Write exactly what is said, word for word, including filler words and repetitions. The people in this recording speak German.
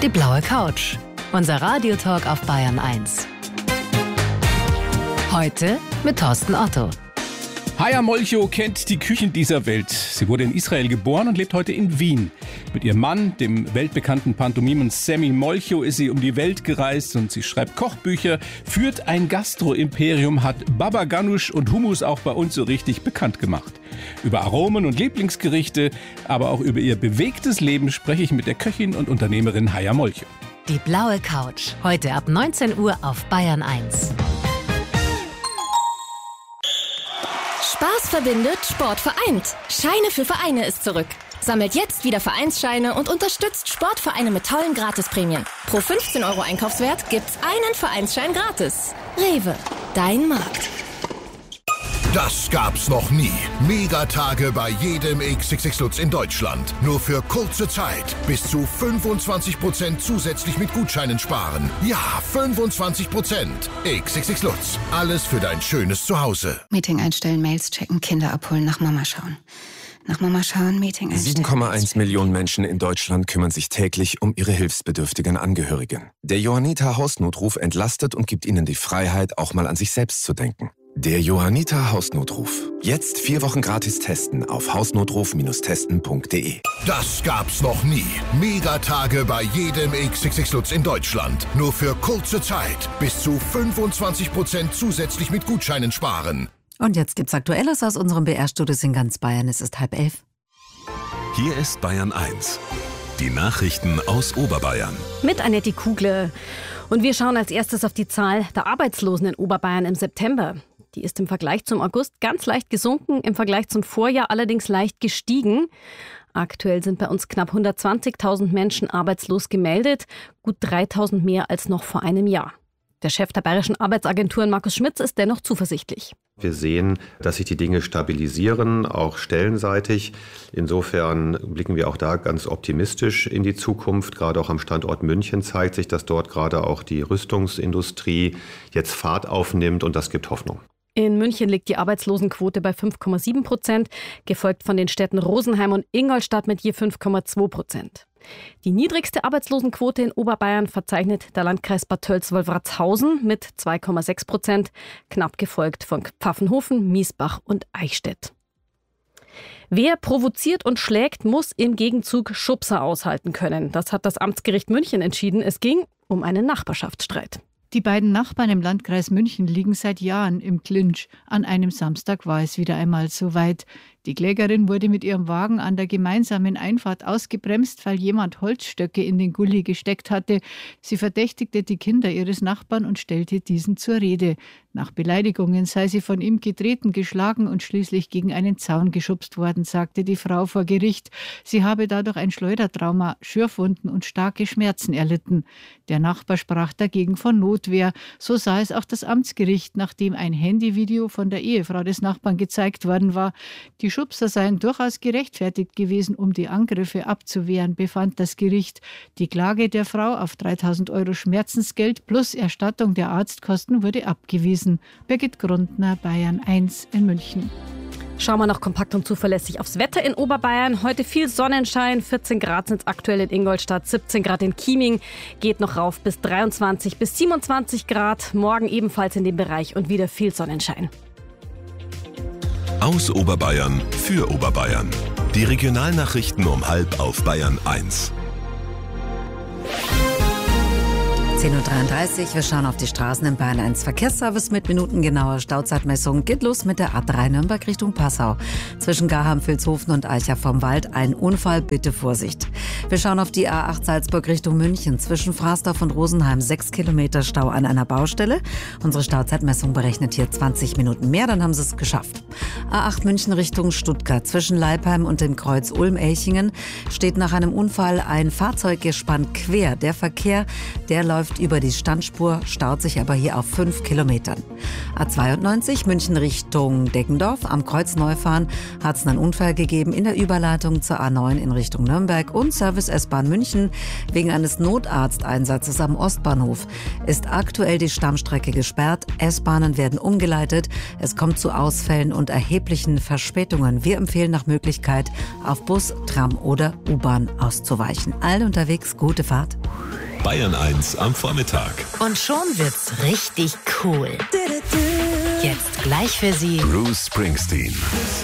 Die blaue Couch. Unser Radiotalk auf Bayern eins. Heute mit Thorsten Otto. Haya Molcho kennt die Küchen dieser Welt. Sie wurde in Israel geboren und lebt heute in Wien. Mit ihrem Mann, dem weltbekannten Pantomimen Sammy Molcho, ist sie um die Welt gereist und sie schreibt Kochbücher, führt ein Gastro-Imperium, hat Baba Ganoush und Hummus auch bei uns so richtig bekannt gemacht. Über Aromen und Lieblingsgerichte, aber auch über ihr bewegtes Leben spreche ich mit der Köchin und Unternehmerin Haya Molcho. Die blaue Couch. Heute ab neunzehn Uhr auf Bayern eins. Spaß verbindet, Sport vereint. Scheine für Vereine ist zurück. Sammelt jetzt wieder Vereinsscheine und unterstützt Sportvereine mit tollen Gratisprämien. Pro fünfzehn Euro Einkaufswert gibt's einen Vereinsschein gratis. Rewe, dein Markt. Das gab's noch nie. Megatage bei jedem X X X Lutz in Deutschland. Nur für kurze Zeit. Bis zu fünfundzwanzig Prozent zusätzlich mit Gutscheinen sparen. Ja, fünfundzwanzig Prozent. X X X Lutz. Alles für dein schönes Zuhause. Meeting einstellen, Mails checken, Kinder abholen, nach Mama schauen. Nach Mama schauen, Meeting einstellen. sieben Komma eins Millionen Menschen in Deutschland kümmern sich täglich um ihre hilfsbedürftigen Angehörigen. Der Johanniter Hausnotruf entlastet und gibt ihnen die Freiheit, auch mal an sich selbst zu denken. Der Johanniter Hausnotruf. Jetzt vier Wochen gratis testen auf hausnotruf Bindestrich testen Punkt de. Das gab's noch nie. Megatage bei jedem X X X Lutz in Deutschland. Nur für kurze Zeit. Bis zu fünfundzwanzig Prozent zusätzlich mit Gutscheinen sparen. Und jetzt gibt's Aktuelles aus unserem B R-Studios in ganz Bayern. Es ist halb elf. Hier ist Bayern eins. Die Nachrichten aus Oberbayern. Mit Annette Kugle. Und wir schauen als erstes auf die Zahl der Arbeitslosen in Oberbayern im September. Die ist im Vergleich zum August ganz leicht gesunken, im Vergleich zum Vorjahr allerdings leicht gestiegen. Aktuell sind bei uns knapp hundertzwanzigtausend Menschen arbeitslos gemeldet, gut dreitausend mehr als noch vor einem Jahr. Der Chef der Bayerischen Arbeitsagenturen, Markus Schmitz, ist dennoch zuversichtlich. Wir sehen, dass sich die Dinge stabilisieren, auch stellenseitig. Insofern blicken wir auch da ganz optimistisch in die Zukunft. Gerade auch am Standort München zeigt sich, dass dort gerade auch die Rüstungsindustrie jetzt Fahrt aufnimmt und das gibt Hoffnung. In München liegt die Arbeitslosenquote bei fünf Komma sieben Prozent, gefolgt von den Städten Rosenheim und Ingolstadt mit je fünf Komma zwei Prozent. Die niedrigste Arbeitslosenquote in Oberbayern verzeichnet der Landkreis Bad Tölz-Wolfratshausen mit zwei Komma sechs Prozent, knapp gefolgt von Pfaffenhofen, Miesbach und Eichstätt. Wer provoziert und schlägt, muss im Gegenzug Schubser aushalten können. Das hat das Amtsgericht München entschieden. Es ging um einen Nachbarschaftsstreit. Die beiden Nachbarn im Landkreis München liegen seit Jahren im Clinch. An einem Samstag war es wieder einmal soweit. Die Klägerin wurde mit ihrem Wagen an der gemeinsamen Einfahrt ausgebremst, weil jemand Holzstöcke in den Gully gesteckt hatte. Sie verdächtigte die Kinder ihres Nachbarn und stellte diesen zur Rede. Nach Beleidigungen sei sie von ihm getreten, geschlagen und schließlich gegen einen Zaun geschubst worden, sagte die Frau vor Gericht. Sie habe dadurch ein Schleudertrauma, Schürfwunden und starke Schmerzen erlitten. Der Nachbar sprach dagegen von Notwehr. So sah es auch das Amtsgericht, nachdem ein Handyvideo von der Ehefrau des Nachbarn gezeigt worden war. Die Schubser seien durchaus gerechtfertigt gewesen, um die Angriffe abzuwehren, befand das Gericht. Die Klage der Frau auf dreitausend Euro Schmerzensgeld plus Erstattung der Arztkosten wurde abgewiesen. Birgit Grundner, Bayern eins in München. Schauen wir noch kompakt und zuverlässig aufs Wetter in Oberbayern. Heute viel Sonnenschein, vierzehn Grad sind es aktuell in Ingolstadt, siebzehn Grad in Chieming, geht noch rauf bis dreiundzwanzig bis siebenundzwanzig Grad. Morgen ebenfalls in dem Bereich und wieder viel Sonnenschein. Aus Oberbayern für Oberbayern. Die Regionalnachrichten um halb auf Bayern eins. zehn Uhr dreiunddreißig, wir schauen auf die Straßen in Bayern eins. Verkehrsservice mit minutengenauer Stauzeitmessung geht los mit der A drei Nürnberg Richtung Passau. Zwischen Garham, Vilshofen und Eicher vom Wald ein Unfall, bitte Vorsicht. Wir schauen auf die A acht Salzburg Richtung München. Zwischen Frasdorf und Rosenheim sechs Kilometer Stau an einer Baustelle. Unsere Stauzeitmessung berechnet hier zwanzig Minuten mehr, dann haben sie es geschafft. A acht München Richtung Stuttgart. Zwischen Leipheim und dem Kreuz Ulm-Elchingen steht nach einem Unfall ein Fahrzeuggespann quer. Der Verkehr, der läuft über die Standspur, staut sich aber hier auf fünf Kilometern. A zweiundneunzig München Richtung Deggendorf. Am Kreuz Neufahren hat es einen Unfall gegeben in der Überleitung zur A neun in Richtung Nürnberg und Service S-Bahn München. Wegen eines Notarzteinsatzes am Ostbahnhof ist aktuell die Stammstrecke gesperrt. S-Bahnen werden umgeleitet. Es kommt zu Ausfällen und erheblichen Verspätungen. Wir empfehlen nach Möglichkeit, auf Bus, Tram oder U-Bahn auszuweichen. Allen unterwegs gute Fahrt. Bayern eins am Vormittag. Und schon wird's richtig cool. Jetzt gleich für Sie Bruce Springsteen.